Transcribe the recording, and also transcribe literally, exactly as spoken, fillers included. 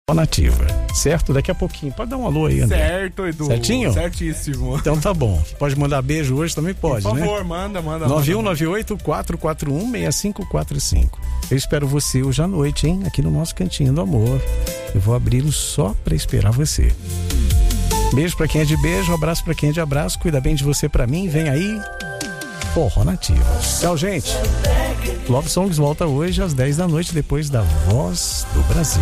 Nativa, certo? Daqui a pouquinho, pode dar um alô aí, André. Certo, Edu. Certinho? Certíssimo. Então tá bom, pode mandar beijo hoje também pode, Por né? favor, manda, manda. nove um nove oito, quatro quatro um, seis cinco quatro cinco. Eu espero você hoje à noite, hein? Aqui no nosso Cantinho do Amor. Eu vou abri-lo só pra esperar você. Beijo pra quem é de beijo, abraço pra quem é de abraço. Cuida bem de você pra mim, vem aí. Forró Nativa. Tchau, gente. Love Songs volta hoje às dez da noite, depois da Voz do Brasil.